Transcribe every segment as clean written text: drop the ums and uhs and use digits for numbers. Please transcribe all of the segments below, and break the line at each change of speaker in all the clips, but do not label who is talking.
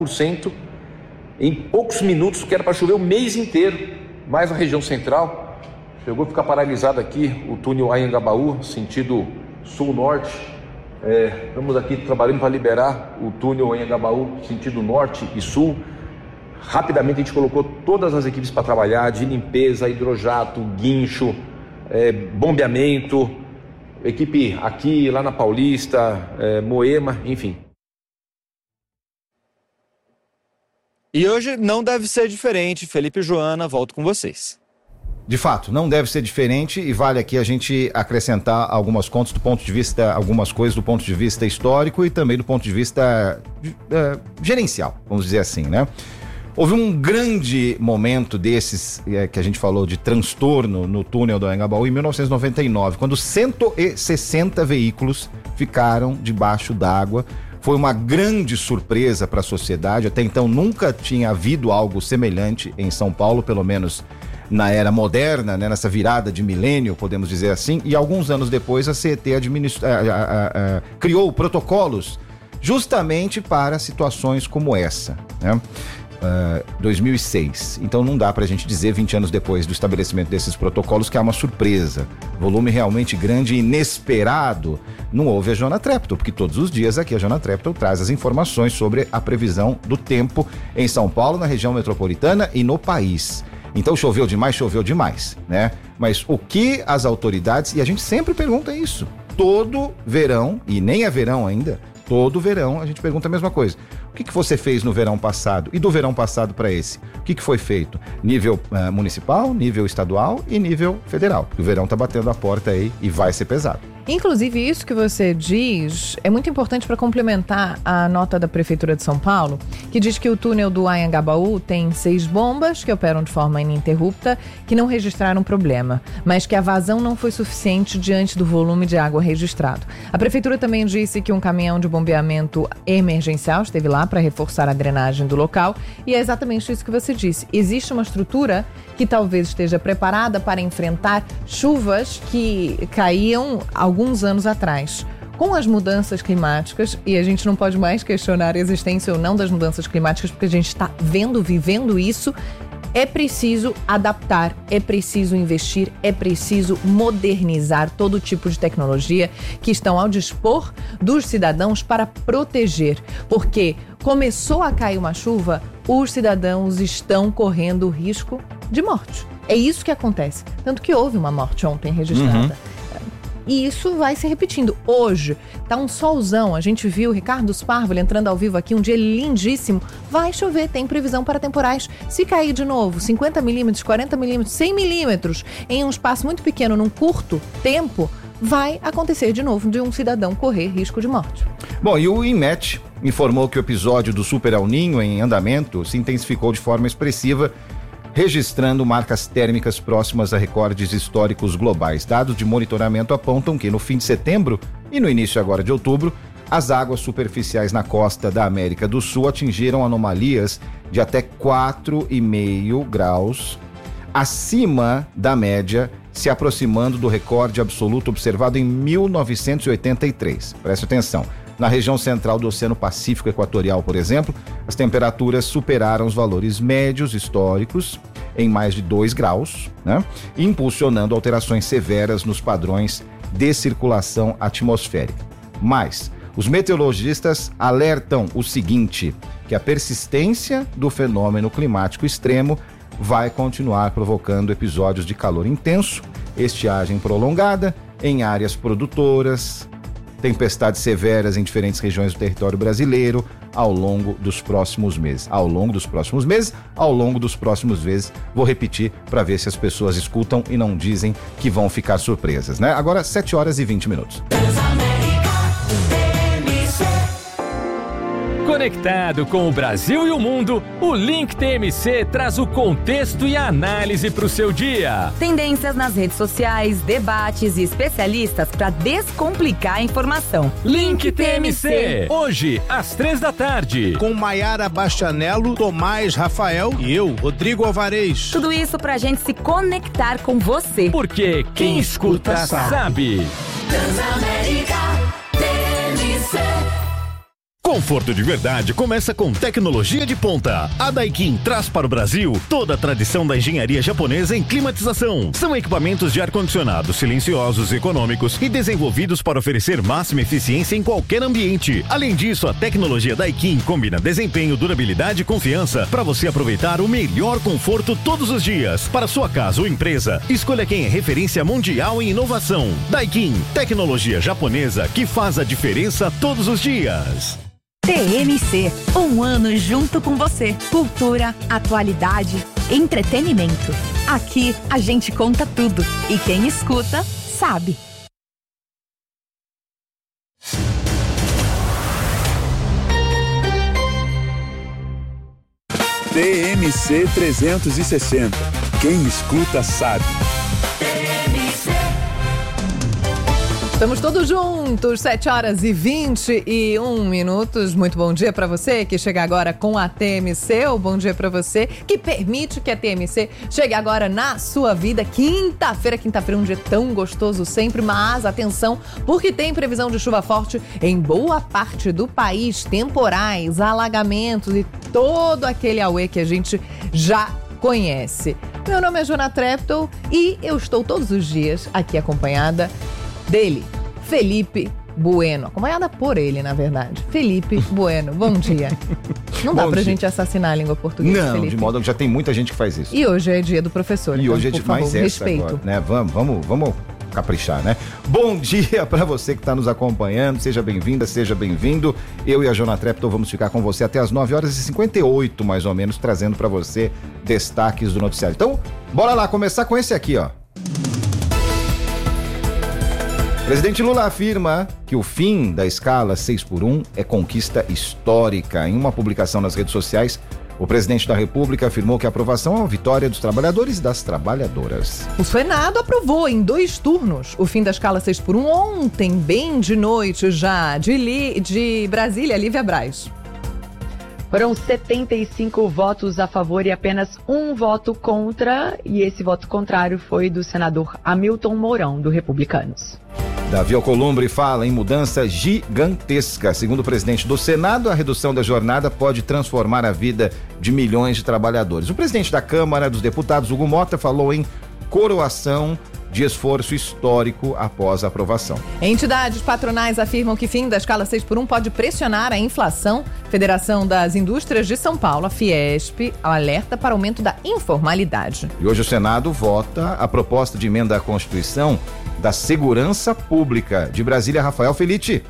em poucos minutos, que era para chover o mês inteiro, mais a região central. Chegou a ficar paralisado aqui o túnel Anhangabaú, sentido sul-norte. Estamos aqui trabalhando para liberar o túnel Anhangabaú, sentido norte e sul. Rapidamente a gente colocou todas as equipes para trabalhar, de limpeza, hidrojato, guincho, bombeamento, equipe aqui, lá na Paulista, Moema, enfim.
E hoje não deve ser diferente. Felipe e Joana, volto com vocês.
De fato, não deve ser diferente, e vale aqui a gente acrescentar algumas coisas do ponto de vista histórico e também do ponto de vista gerencial, vamos dizer assim, né? Houve um grande momento desses que a gente falou de transtorno no túnel do Anhangabaú em 1999, quando 160 veículos ficaram debaixo d'água. Foi uma grande surpresa para a sociedade. Até então nunca tinha havido algo semelhante em São Paulo, pelo menos na era moderna, né, nessa virada de milênio, podemos dizer assim. E alguns anos depois a CET criou protocolos justamente para situações como essa, né? 2006. Então não dá pra gente dizer 20 anos depois do estabelecimento desses protocolos que há uma surpresa, volume realmente grande e inesperado. Não houve a Joana Treptow, porque todos os dias aqui a Joana Treptow traz as informações sobre a previsão do tempo em São Paulo, na região metropolitana e no país. Então choveu demais, né? Mas o que as autoridades, e a gente sempre pergunta isso, todo verão, e nem é verão ainda, todo verão a gente pergunta a mesma coisa. O que você fez no verão passado? E do verão passado para esse? O que foi feito? Nível municipal, nível estadual e nível federal. O verão tá batendo a porta aí e vai ser pesado.
Inclusive, isso que você diz é muito importante para complementar a nota da Prefeitura de São Paulo, que diz que o túnel do Anhangabaú tem 6 bombas que operam de forma ininterrupta, que não registraram problema, mas que a vazão não foi suficiente diante do volume de água registrado. A Prefeitura também disse que um caminhão de bombeamento emergencial esteve lá para reforçar a drenagem do local, e é exatamente isso que você disse. Existe uma estrutura que talvez esteja preparada para enfrentar chuvas que caíam alguns anos atrás. Com as mudanças climáticas, e a gente não pode mais questionar a existência ou não das mudanças climáticas, porque a gente está vivendo isso, é preciso adaptar, é preciso investir, é preciso modernizar todo tipo de tecnologia que estão ao dispor dos cidadãos para proteger. Porque começou a cair uma chuva, os cidadãos estão correndo risco de morte. É isso que acontece. Tanto que houve uma morte ontem registrada. E isso vai se repetindo. Hoje tá um solzão, a gente viu o Ricardo Sparvoli entrando ao vivo aqui, um dia lindíssimo. Vai chover, tem previsão para temporais. Se cair de novo 50 milímetros, 40 milímetros, 100 milímetros em um espaço muito pequeno, num curto tempo, vai acontecer de novo de um cidadão correr risco de morte.
Bom, e o INMET informou que o episódio do Super El Niño em andamento se intensificou de forma expressiva, registrando marcas térmicas próximas a recordes históricos globais. Dados de monitoramento apontam que no fim de setembro e no início agora de outubro, as águas superficiais na costa da América do Sul atingiram anomalias de até 4,5 graus acima da média, se aproximando do recorde absoluto observado em 1983. Preste atenção. Na região central do Oceano Pacífico Equatorial, por exemplo, as temperaturas superaram os valores médios históricos em mais de 2 graus, né? Impulsionando alterações severas nos padrões de circulação atmosférica. Mas os meteorologistas alertam o seguinte, que a persistência do fenômeno climático extremo vai continuar provocando episódios de calor intenso, estiagem prolongada em áreas produtoras, tempestades severas em diferentes regiões do território brasileiro ao longo dos próximos meses. Ao longo dos próximos meses, vou repetir para ver se as pessoas escutam e não dizem que vão ficar surpresas, né? Agora, 7h20.
Conectado com o Brasil e o mundo, o Link TMC traz o contexto e a análise para o seu dia.
Tendências nas redes sociais, debates e especialistas para descomplicar a informação.
Link TMC, hoje às 15h.
Com Maiara Bastianello, Tomás Rafael e eu, Rodrigo Alvarez.
Tudo isso pra gente se conectar com você.
Porque quem escuta sabe.
Transamérica TMC. Conforto de verdade começa com tecnologia de ponta. A Daikin traz para o Brasil toda a tradição da engenharia japonesa em climatização. São equipamentos de ar-condicionado silenciosos, econômicos e desenvolvidos para oferecer máxima eficiência em qualquer ambiente. Além disso, a tecnologia Daikin combina desempenho, durabilidade e confiança para você aproveitar o melhor conforto todos os dias. Para sua casa ou empresa, escolha quem é referência mundial em inovação. Daikin, tecnologia japonesa que faz a diferença todos os dias.
TMC, um ano junto com você. Cultura, atualidade, entretenimento. Aqui a gente conta tudo e quem escuta sabe.
TMC 360. Quem escuta sabe.
Estamos todos juntos, 7h21. Muito bom dia para você que chega agora com a TMC, ou bom dia para você que permite que a TMC chegue agora na sua vida. Quinta-feira um dia tão gostoso sempre, mas atenção, porque tem previsão de chuva forte em boa parte do país, temporais, alagamentos e todo aquele auê que a gente já conhece. Meu nome é Joana Treptow e eu estou todos os dias aqui acompanhada dele, Felipe Bueno. Acompanhada por ele, na verdade. Felipe Bueno, bom dia. Não dá pra gente assassinar a língua portuguesa,
Não,
Felipe.
De modo que já tem muita gente que faz isso.
E hoje é dia do professor.
E
então,
hoje é
por favor,
mais essa
respeito.
agora, né? Vamos caprichar, né? Bom dia para você que está nos acompanhando. Seja bem-vinda, seja bem-vindo. Eu e a Joana Treptow vamos ficar com você até as 9h58, mais ou menos, trazendo para você destaques do noticiário. Então, bora lá, começar com esse aqui, ó. Presidente Lula afirma que o fim da escala 6x1 é conquista histórica. Em uma publicação nas redes sociais, o presidente da República afirmou que a aprovação é uma vitória dos trabalhadores e das trabalhadoras.
O Senado aprovou em 2 turnos o fim da escala 6x1 ontem, bem de noite já, de Brasília, Lívia Braz.
Foram 75 votos a favor e apenas 1 voto contra, e esse voto contrário foi do senador Hamilton Mourão, do Republicanos.
Davi Alcolumbre fala em mudança gigantesca. Segundo o presidente do Senado, a redução da jornada pode transformar a vida de milhões de trabalhadores. O presidente da Câmara dos Deputados, Hugo Mota, falou em coroação de esforço histórico após a aprovação.
Entidades patronais afirmam que fim da escala 6x1 pode pressionar a inflação. Federação das Indústrias de São Paulo, a Fiesp, alerta para aumento da informalidade.
E hoje o Senado vota a proposta de emenda à Constituição da Segurança Pública. De Brasília, Rafael Felitti.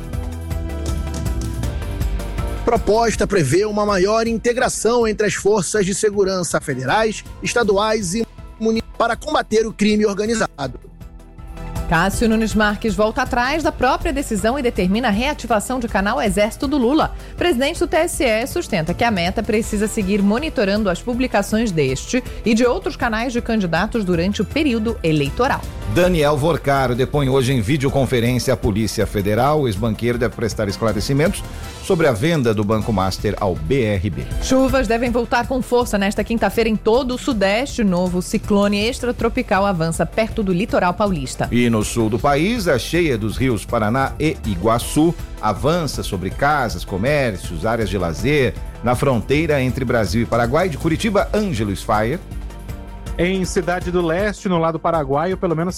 Proposta prevê uma maior integração entre as forças de segurança federais, estaduais e municipais para combater o crime organizado.
Cássio Nunes Marques volta atrás da própria decisão e determina a reativação de canal Exército do Lula. Presidente do TSE sustenta que a meta precisa seguir monitorando as publicações deste e de outros canais de candidatos durante o período eleitoral.
Daniel Vorcaro depõe hoje em videoconferência à Polícia Federal. O ex-banqueiro deve prestar esclarecimentos sobre a venda do Banco Master ao BRB.
Chuvas devem voltar com força nesta quinta-feira em todo o Sudeste. Novo ciclone extratropical avança perto do litoral paulista.
E no sul do país, a cheia dos rios Paraná e Iguaçu avança sobre casas, comércios, áreas de lazer, na fronteira entre Brasil e Paraguai. De Curitiba, Ângelo Sfayer.
Em Cidade do Leste, no lado paraguaio, pelo menos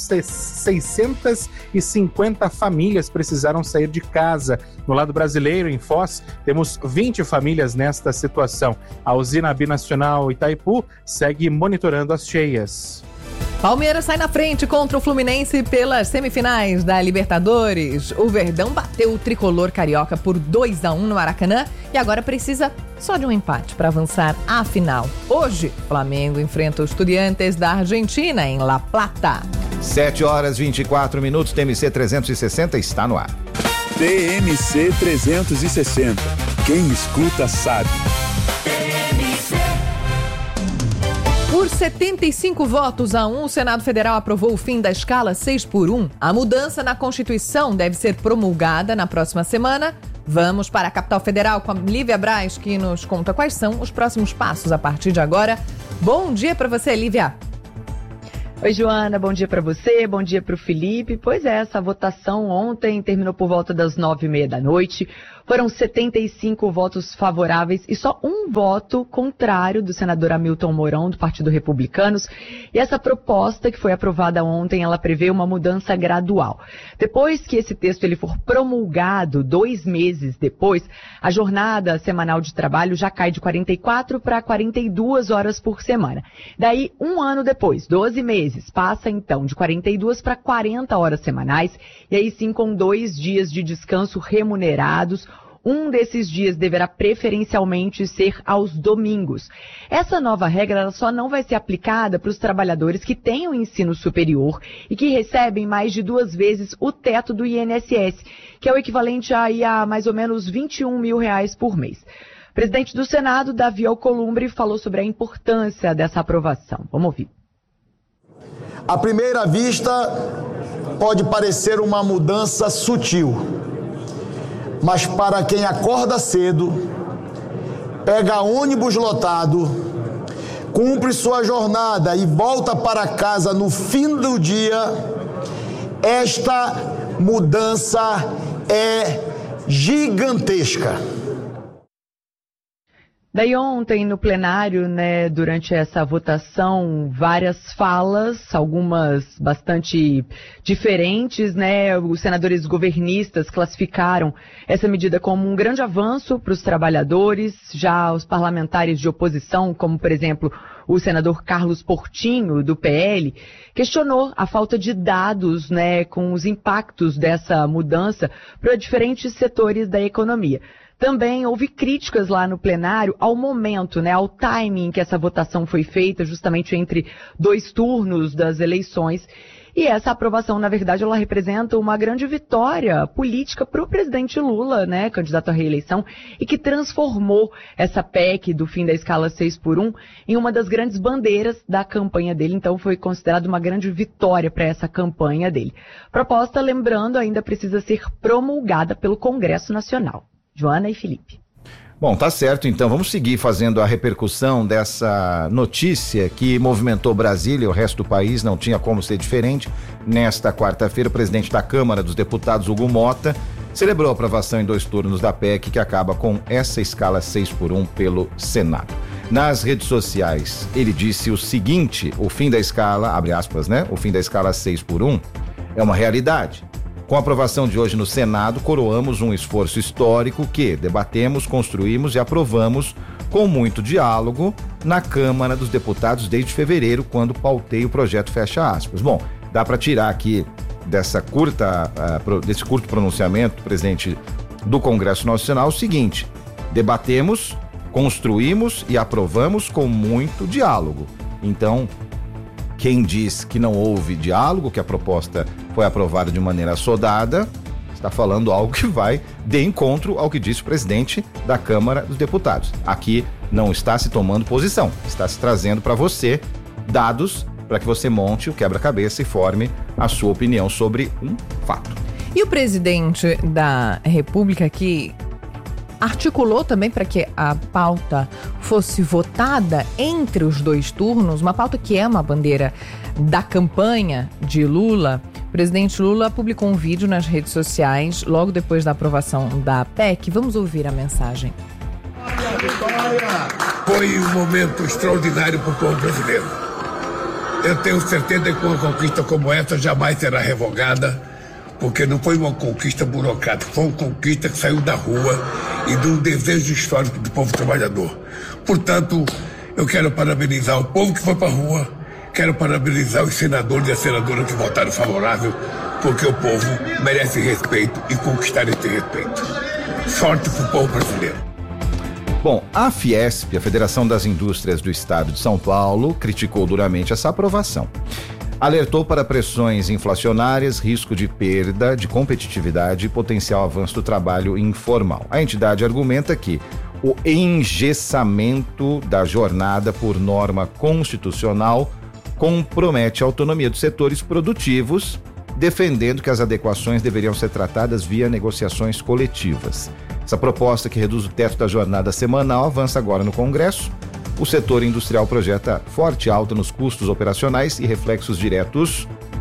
650 famílias precisaram sair de casa. No lado brasileiro, em Foz, temos 20 famílias nesta situação. A usina binacional Itaipu segue monitorando as cheias.
Palmeiras sai na frente contra o Fluminense pelas semifinais da Libertadores. O Verdão bateu o tricolor carioca por 2-1 no Maracanã e agora precisa só de um empate para avançar à final. Hoje, Flamengo enfrenta os Estudiantes da Argentina em La Plata.
7h24, TMC 360 está no ar.
TMC 360. Quem escuta sabe.
Por 75 votos a 1, o Senado Federal aprovou o fim da escala 6x1. A mudança na Constituição deve ser promulgada na próxima semana. Vamos para a capital federal com a Lívia Braz, que nos conta quais são os próximos passos a partir de agora. Bom dia para você, Lívia.
Oi, Joana, bom dia para você, bom dia para o Felipe. Pois é, essa votação ontem terminou por volta das 9h30 da noite. Foram 75 votos favoráveis e só um voto contrário do senador Hamilton Mourão, do Partido Republicanos. E essa proposta, que foi aprovada ontem, ela prevê uma mudança gradual. Depois que esse texto ele for promulgado, 2 meses depois, a jornada semanal de trabalho já cai de 44 para 42 horas por semana. Daí, 1 ano depois, 12 meses, passa então de 42 para 40 horas semanais, e aí sim com 2 dias de descanso remunerados. Um desses dias deverá preferencialmente ser aos domingos. Essa nova regra ela só não vai ser aplicada para os trabalhadores que têm o ensino superior e que recebem mais de 2 vezes o teto do INSS, que é o equivalente a mais ou menos R$21 mil por mês. O presidente do Senado, Davi Alcolumbre, falou sobre a importância dessa aprovação. Vamos ouvir.
À primeira vista, pode parecer uma mudança sutil. Mas para quem acorda cedo, pega ônibus lotado, cumpre sua jornada e volta para casa no fim do dia, esta mudança é gigantesca.
Daí ontem no plenário, durante essa votação, várias falas, algumas bastante diferentes, Os senadores governistas classificaram essa medida como um grande avanço para os trabalhadores. Já os parlamentares de oposição, como por exemplo o senador Carlos Portinho, do PL, questionou a falta de dados, com os impactos dessa mudança para diferentes setores da economia. Também houve críticas lá no plenário ao momento, ao timing que essa votação foi feita, justamente entre 2 turnos das eleições. E essa aprovação, na verdade, ela representa uma grande vitória política para o presidente Lula, candidato à reeleição, e que transformou essa PEC do fim da escala 6x1 em uma das grandes bandeiras da campanha dele. Então foi considerado uma grande vitória para essa campanha dele. A proposta, lembrando, ainda precisa ser promulgada pelo Congresso Nacional. Joana e Felipe.
Bom, tá certo, então vamos seguir fazendo a repercussão dessa notícia que movimentou Brasília e o resto do país, não tinha como ser diferente. Nesta quarta-feira, o presidente da Câmara dos Deputados, Hugo Mota, celebrou a aprovação em 2 turnos da PEC, que acaba com essa escala 6x1 pelo Senado. Nas redes sociais, ele disse o seguinte: o fim da escala, abre aspas, o fim da escala 6x1 é uma realidade. Com a aprovação de hoje no Senado, coroamos um esforço histórico que debatemos, construímos e aprovamos com muito diálogo na Câmara dos Deputados desde fevereiro, quando pautei o projeto, fecha aspas. Bom, dá para tirar aqui desse curto pronunciamento do presidente do Congresso Nacional o seguinte: debatemos, construímos e aprovamos com muito diálogo. Então, quem diz que não houve diálogo, que a proposta foi aprovada de maneira assodada, está falando algo que vai de encontro ao que disse o presidente da Câmara dos Deputados. Aqui não está se tomando posição, está se trazendo para você dados para que você monte o quebra-cabeça e forme a sua opinião sobre um fato.
E o presidente da República que articulou também para que a pauta fosse votada entre os 2 turnos, uma pauta que é uma bandeira da campanha de Lula. O presidente Lula publicou um vídeo nas redes sociais logo depois da aprovação da PEC. Vamos ouvir a mensagem.
Foi um momento extraordinário para o povo brasileiro. Eu tenho certeza que uma conquista como essa jamais será revogada, porque não foi uma conquista burocrática, foi uma conquista que saiu da rua e de um desejo histórico do povo trabalhador. Portanto, eu quero parabenizar o povo que foi para a rua, quero parabenizar os senadores e as senadoras que votaram favorável, porque o povo merece respeito e conquistar esse respeito. Sorte para o povo brasileiro.
Bom, a Fiesp, a Federação das Indústrias do Estado de São Paulo, criticou duramente essa aprovação. Alertou para pressões inflacionárias, risco de perda de competitividade e potencial avanço do trabalho informal. A entidade argumenta que o engessamento da jornada por norma constitucional compromete a autonomia dos setores produtivos, defendendo que as adequações deveriam ser tratadas via negociações coletivas. Essa proposta, que reduz o teto da jornada semanal, avança agora no Congresso. O setor industrial projeta forte alta nos custos operacionais e reflexos diretos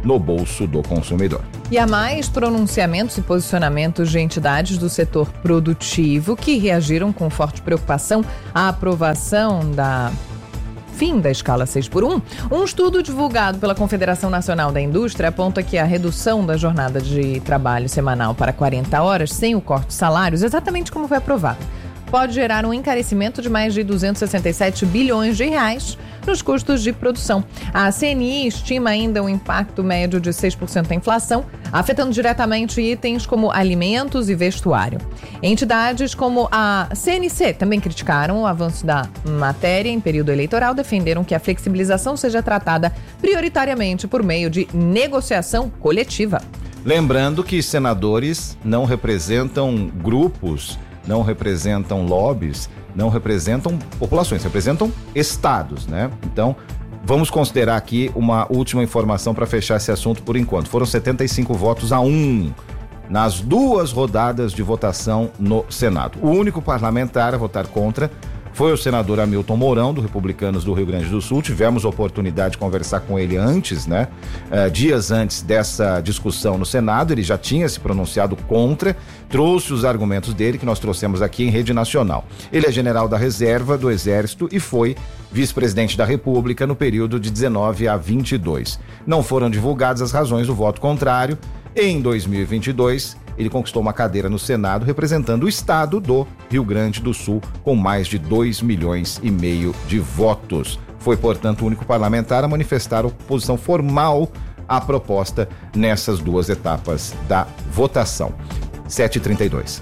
no bolso do consumidor.
E há mais pronunciamentos e posicionamentos de entidades do setor produtivo que reagiram com forte preocupação à aprovação da fim da escala 6x1. Um estudo divulgado pela Confederação Nacional da Indústria aponta que a redução da jornada de trabalho semanal para 40 horas, sem o corte de salários, exatamente como foi aprovado, pode gerar um encarecimento de mais de 267 bilhões de reais nos custos de produção. A CNI estima ainda um impacto médio de 6% da inflação, afetando diretamente itens como alimentos e vestuário. Entidades como a CNC também criticaram o avanço da matéria em período eleitoral, defenderam que a flexibilização seja tratada prioritariamente por meio de negociação coletiva.
Lembrando que senadores não representam grupos, não representam lobbies, não representam populações, representam estados, né? Então, vamos considerar aqui uma última informação para fechar esse assunto por enquanto. Foram 75 votos a 1 nas 2 rodadas de votação no Senado. O único parlamentar a votar contra foi o senador Hamilton Mourão, do Republicanos do Rio Grande do Sul. Tivemos a oportunidade de conversar com ele antes, né? Dias antes dessa discussão no Senado. Ele já tinha se pronunciado contra, trouxe os argumentos dele que nós trouxemos aqui em rede nacional. Ele é general da reserva do Exército e foi vice-presidente da República no período de 19 a 22. Não foram divulgadas as razões do voto contrário. Em 2022, ele conquistou uma cadeira no Senado representando o estado do Rio Grande do Sul com mais de 2,5 milhões de votos. Foi, portanto, o único parlamentar a manifestar oposição formal à proposta nessas 2 etapas da votação. 7h32.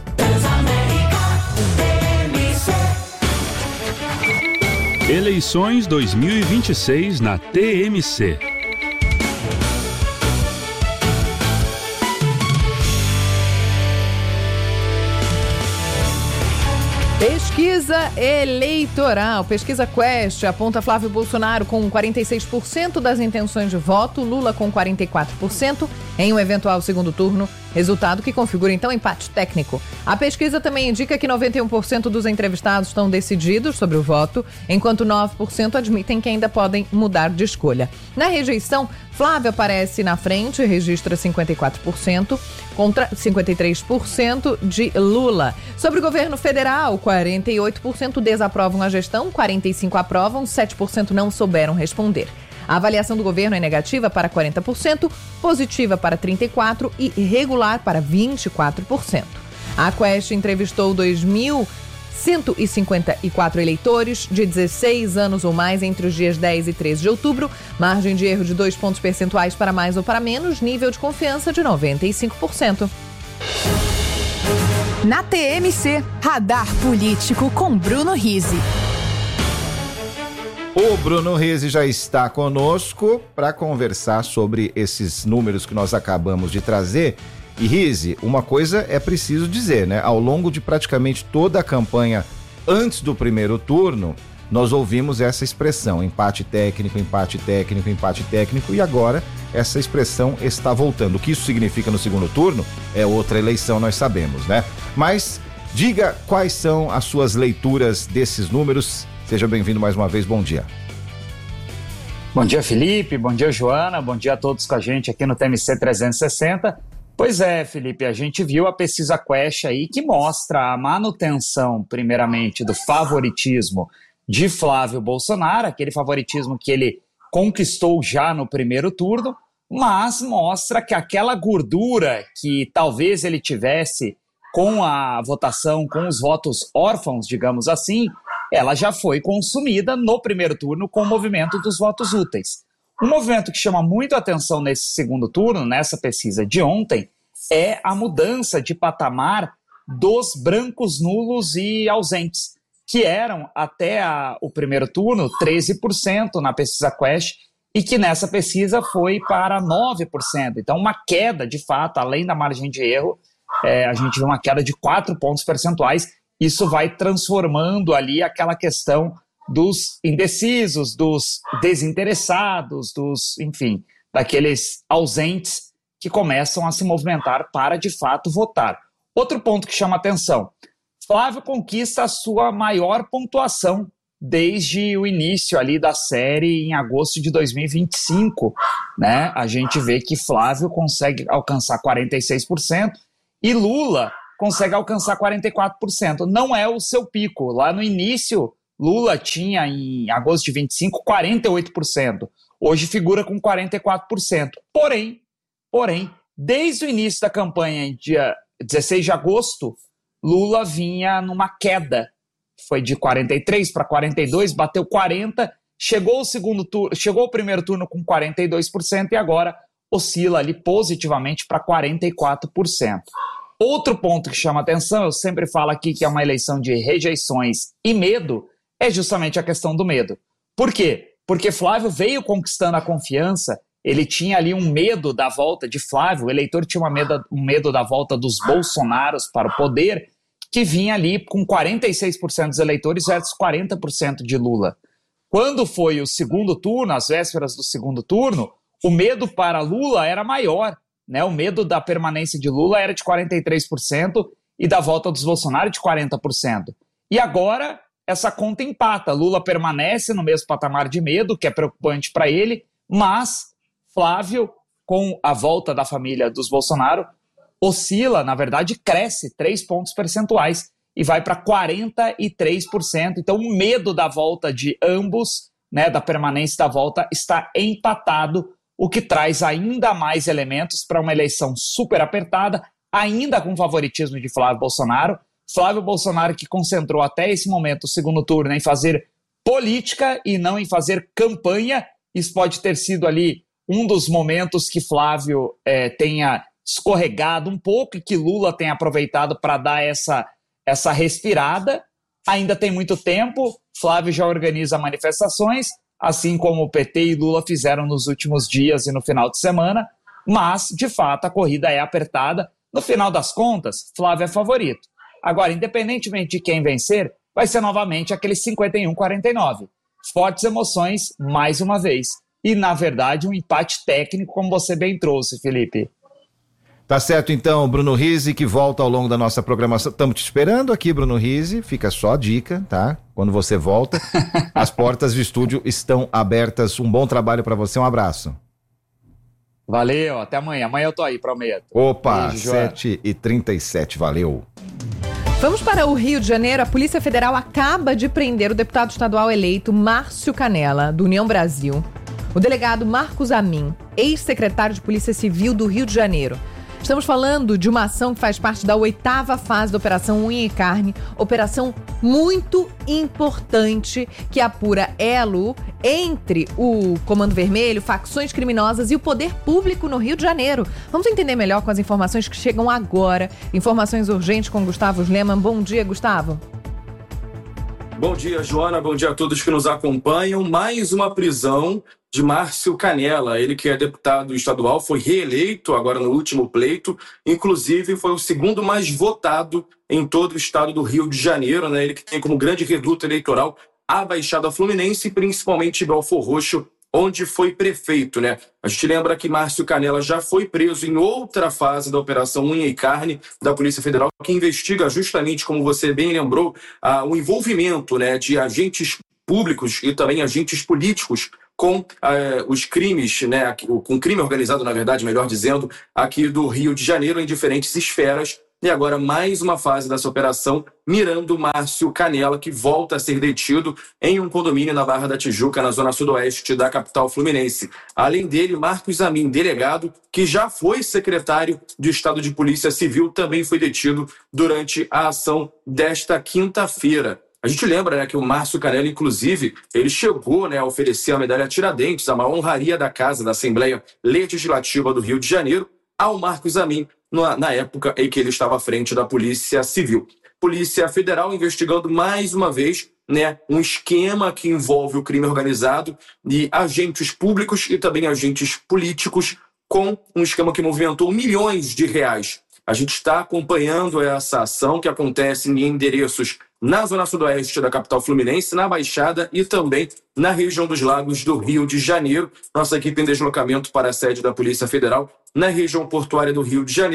Eleições 2026 na TMC.
Pesquisa eleitoral. Pesquisa Quest aponta Flávio Bolsonaro com 46% das intenções de voto, Lula com 44% em um eventual segundo turno, resultado que configura então empate técnico. A pesquisa também indica que 91% dos entrevistados estão decididos sobre o voto, enquanto 9% admitem que ainda podem mudar de escolha. Na rejeição, Flávio aparece na frente, registra 54% contra 53% de Lula. Sobre o governo federal, 48% desaprovam a gestão, 45% aprovam, 7% não souberam responder. A avaliação do governo é negativa para 40%, positiva para 34% e regular para 24%. A Quest entrevistou 2.154 eleitores de 16 anos ou mais entre os dias 10 e 13 de outubro, margem de erro de 2 pontos percentuais para mais ou para menos, nível de confiança de 95%.
Na TMC, Radar Político com Bruno Rizzi.
O Bruno Rizzi já está conosco para conversar sobre esses números que nós acabamos de trazer. E Rizzi, uma coisa é preciso dizer, né? Ao longo de praticamente toda a campanha antes do primeiro turno, nós ouvimos essa expressão, empate técnico, empate técnico, empate técnico, e agora essa expressão está voltando. O que isso significa no segundo turno é outra eleição, nós sabemos, né? Mas diga quais são as suas leituras desses números. Seja bem-vindo mais uma vez, bom dia.
Bom dia, Felipe, bom dia, Joana, bom dia a todos com a gente aqui no TMC 360. Pois é, Felipe, a gente viu a pesquisa Quest aí que mostra a manutenção, primeiramente, do favoritismo de Flávio Bolsonaro, aquele favoritismo que ele conquistou já no primeiro turno, mas mostra que aquela gordura que talvez ele tivesse com a votação, com os votos órfãos, digamos assim, ela já foi consumida no primeiro turno com o movimento dos votos úteis. Um movimento que chama muito a atenção nesse segundo turno, nessa pesquisa de ontem, é a mudança de patamar dos brancos, nulos e ausentes, que eram até o primeiro turno 13% na pesquisa Quest e que nessa pesquisa foi para 9%. Então uma queda, de fato, além da margem de erro, a gente vê uma queda de 4 pontos percentuais. Isso vai transformando ali aquela questão dos indecisos, dos desinteressados, enfim, daqueles ausentes que começam a se movimentar para, de fato, votar. Outro ponto que chama atenção, Flávio conquista a sua maior pontuação desde o início ali da série em agosto de 2025, né? A gente vê que Flávio consegue alcançar 46% e Lula consegue alcançar 44%. Não é o seu pico. Lá no início, Lula tinha em agosto de 25 48%. Hoje figura com 44%. Porém, desde o início da campanha, em dia 16 de agosto, Lula vinha numa queda. Foi de 43 para 42, bateu 40, chegou o primeiro turno com 42% e agora oscila ali positivamente para 44%. Outro ponto que chama atenção, eu sempre falo aqui que é uma eleição de rejeições e medo, é justamente a questão do medo. Por quê? Porque Flávio veio conquistando a confiança, ele tinha ali um medo da volta de Flávio, o eleitor tinha um medo da volta dos Bolsonaros para o poder, que vinha ali com 46% dos eleitores versus 40% de Lula. Quando foi o segundo turno, às vésperas do segundo turno, o medo para Lula era maior, né? O medo da permanência de Lula era de 43% e da volta dos Bolsonaro de 40%. E agora essa conta empata. Lula permanece no mesmo patamar de medo, que é preocupante para ele, mas Flávio, com a volta da família dos Bolsonaro, oscila, na verdade, cresce 3 pontos percentuais e vai para 43%. Então, o medo da volta de ambos, né, da permanência da volta, está empatado, o que traz ainda mais elementos para uma eleição super apertada, ainda com favoritismo de Flávio Bolsonaro. Flávio Bolsonaro que concentrou até esse momento o segundo turno em fazer política e não em fazer campanha. Isso pode ter sido ali um dos momentos que Flávio tenha escorregado um pouco e que Lula tenha aproveitado para dar essa respirada. Ainda tem muito tempo, Flávio já organiza manifestações, assim como o PT e Lula fizeram nos últimos dias e no final de semana, mas, de fato, a corrida é apertada. No final das contas, Flávio é favorito. Agora, independentemente de quem vencer, vai ser novamente aquele 51-49. Fortes emoções, mais uma vez. E, na verdade, um empate técnico, como você bem trouxe, Felipe.
Tá certo, então, Bruno Rizzi, que volta ao longo da nossa programação. Estamos te esperando aqui, Bruno Rizzi. Fica só a dica, tá? Quando você volta, as portas do estúdio estão abertas. Um bom trabalho para você, um abraço.
Valeu, até amanhã. Amanhã eu tô aí, prometo.
Opa, 7h37, valeu.
Vamos para o Rio de Janeiro. A Polícia Federal acaba de prender o deputado estadual eleito Márcio Canella, do União Brasil. O delegado Marcos Amin, ex-secretário de Polícia Civil do Rio de Janeiro. Estamos falando de uma ação que faz parte da 8ª fase da Operação Unha e Carne, operação muito importante que apura elo entre o Comando Vermelho, facções criminosas e o poder público no Rio de Janeiro. Vamos entender melhor com as informações que chegam agora. Informações urgentes com Gustavo Lehmann. Bom dia, Gustavo.
Bom dia, Joana. Bom dia a todos que nos acompanham. Mais uma prisão de Márcio Canella, ele que é deputado estadual, foi reeleito agora no último pleito, inclusive foi o segundo mais votado em todo o estado do Rio de Janeiro, né? Ele que tem como grande reduto eleitoral a Baixada Fluminense e principalmente Belfor Roxo, onde foi prefeito, né? A gente lembra que Márcio Canella já foi preso em outra fase da Operação Unha e Carne da Polícia Federal, que investiga justamente, como você bem lembrou, o envolvimento, né, de agentes públicos e também agentes políticos com os crimes, né, com crime organizado, na verdade, melhor dizendo, aqui do Rio de Janeiro, em diferentes esferas. E agora mais uma fase dessa operação, mirando Márcio Canella, que volta a ser detido em um condomínio na Barra da Tijuca, na zona sudoeste da capital fluminense. Além dele, Marcos Amin, delegado, que já foi secretário de Estado de Polícia Civil, também foi detido durante a ação desta quinta-feira. A gente lembra, né, que o Márcio Canella, inclusive, ele chegou, né, a oferecer a medalha Tiradentes, a maior honraria da Casa da Assembleia Legislativa do Rio de Janeiro, ao Marcos Amin, na época em que ele estava à frente da Polícia Civil. Polícia Federal investigando mais uma vez, né, um esquema que envolve o crime organizado e agentes públicos e também agentes políticos, com um esquema que movimentou milhões de reais. A gente está acompanhando essa ação que acontece em endereços na zona sudoeste da capital fluminense, na Baixada e também na região dos Lagos do Rio de Janeiro. Nossa equipe em deslocamento para a sede da Polícia Federal na região portuária do Rio de Janeiro,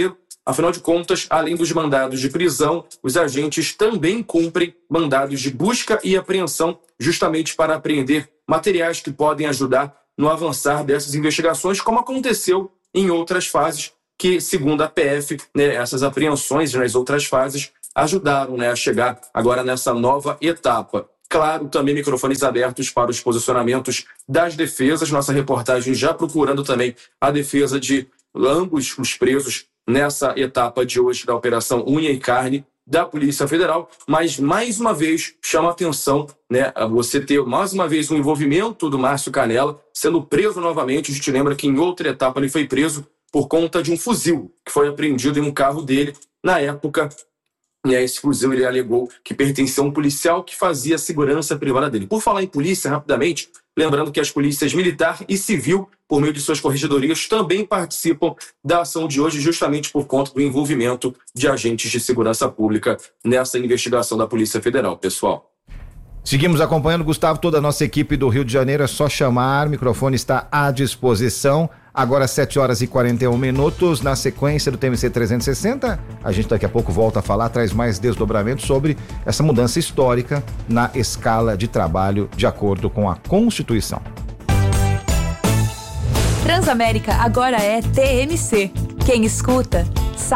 Afinal de contas, além dos mandados de prisão, os agentes também cumprem mandados de busca e apreensão, justamente para apreender materiais que podem ajudar no avançar dessas investigações, como aconteceu em outras fases, que, segundo a PF, essas apreensões nas outras fases ajudaram a chegar agora nessa nova etapa. Claro, também microfones abertos para os posicionamentos das defesas. Nossa reportagem já procurando também a defesa de ambos os presos nessa etapa de hoje da Operação Unha e Carne da Polícia Federal. Mas, mais uma vez, chama a atenção, você ter mais uma vez o envolvimento do Márcio Canela sendo preso novamente. A gente lembra que em outra etapa ele foi preso por conta de um fuzil que foi apreendido em um carro dele. Na época, esse fuzil ele alegou que pertencia a um policial que fazia a segurança privada dele. Por falar em polícia, rapidamente, lembrando que as polícias militar e civil, por meio de suas corregedorias, também participam da ação de hoje, justamente por conta do envolvimento de agentes de segurança pública nessa investigação da Polícia Federal, pessoal.
Seguimos acompanhando, Gustavo, toda a nossa equipe do Rio de Janeiro, é só chamar, o microfone está à disposição. Agora 7 horas e 41 minutos, na sequência do TMC 360, a gente daqui a pouco volta a falar, traz mais desdobramentos sobre essa mudança histórica na escala de trabalho de acordo com a Constituição.
Transamérica agora é TMC. Quem escuta,